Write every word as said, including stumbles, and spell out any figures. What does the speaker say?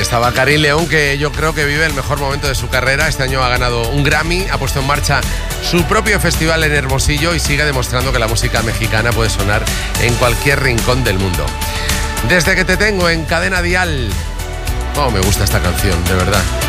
estaba Karin León, que yo creo que vive el mejor momento de su carrera. Este año ha ganado un Grammy, ha puesto en marcha su propio festival en Hermosillo y sigue demostrando que la música mexicana puede sonar en cualquier rincón del mundo. Desde que te tengo en Cadena Dial. Oh, me gusta esta canción, de verdad.